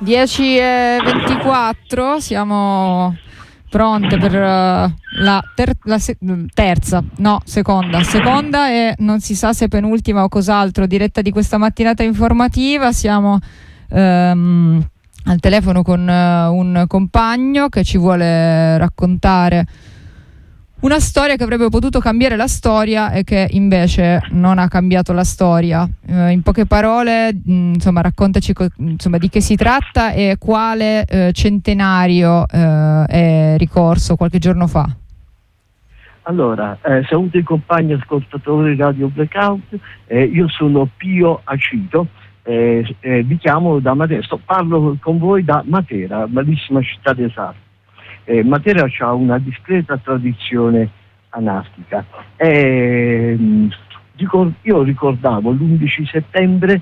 10:24, siamo pronte per seconda e non si sa se penultima o cos'altro diretta di questa mattinata informativa. Siamo al telefono con un compagno che ci vuole raccontare una storia che avrebbe potuto cambiare la storia e che invece non ha cambiato la storia. In poche parole, raccontaci di che si tratta e quale centenario è ricorso qualche giorno fa. Allora, saluto i compagni ascoltatori Radio Blackout, io sono Pio Acito, vi chiamo da Matera, parlo con voi da Matera, bellissima città del Sardo. Matera ha una discreta tradizione anarchica. Io ricordavo l'11 settembre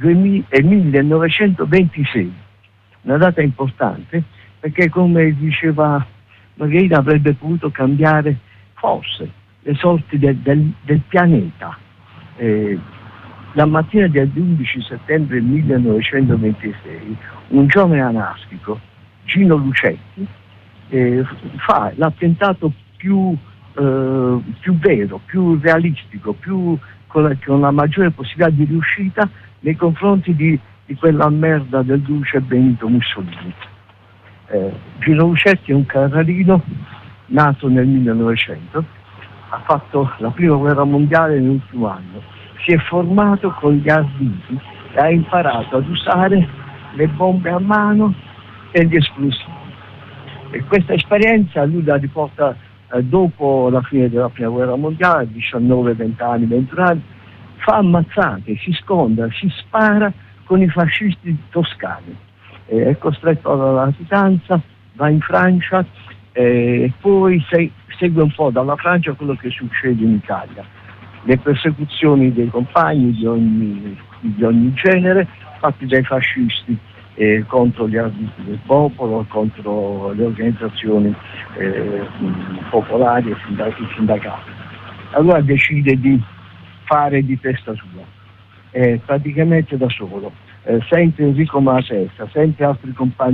1926, una data importante perché, come diceva Margherita, avrebbe potuto cambiare forse le sorti del pianeta. La mattina dell'11 settembre 1926 un giovane anarchico, Gino Lucetti, fa l'attentato più vero, più realistico, con la maggiore possibilità di riuscita nei confronti di quella merda del duce Benito Mussolini. Gino Lucetti è un carrarino nato nel 1900, ha fatto la prima guerra mondiale nell'ultimo anno, si è formato con gli arditi e ha imparato ad usare le bombe a mano e gli esplosivi. E questa esperienza lui la riporta dopo la fine della prima guerra mondiale, 19, 20 anni, 21 anni, fa ammazzate, si sconda, si spara con i fascisti toscani, è costretto alla latitanza, va in Francia e poi segue un po' dalla Francia quello che succede in Italia, le persecuzioni dei compagni di ogni genere fatti dai fascisti contro gli arditi del popolo, contro le organizzazioni popolari e sindacali. Allora decide di fare di testa sua, praticamente da solo, sente Enrico Malatesta, sente altri compagni